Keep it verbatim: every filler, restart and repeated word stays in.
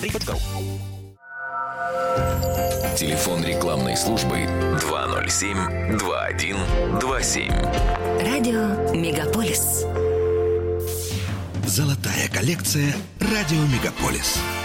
Приходько. Телефон рекламной службы два ноль семь два один два семь. Радио Мегаполис. Золотая коллекция «Радио Мегаполис».